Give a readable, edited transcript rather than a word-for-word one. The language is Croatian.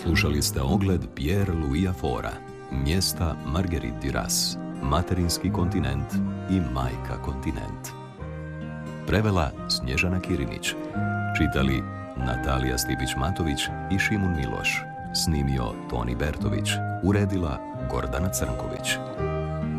Slušali ste ogled Pierre Louisa Fora, mjesta Marguerite Duras, materinski kontinent i majka kontinent. Prevela Snježana Kirinić, čitali Natalija Stipić-Matović i Šimun Miloš, snimio Toni Bertović, uredila Gordana Crnković.